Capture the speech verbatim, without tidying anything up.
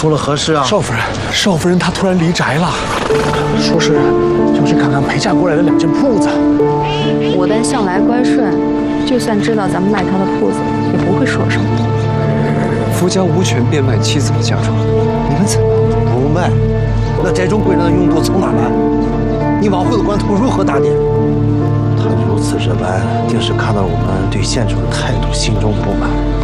出了何事啊？ 少夫人，少夫人她突然离宅了，说是要去看看陪嫁过来的两间铺子。 我丹向来乖顺，就算知道咱们卖他的铺子，也不会说什么。 夫家无权变卖妻子的嫁妆，你们怎么不卖？那宅中贵人的用度从哪来？你往后的官图如何打点？他如此这般，定是看到我们对县主的态度，心中不满。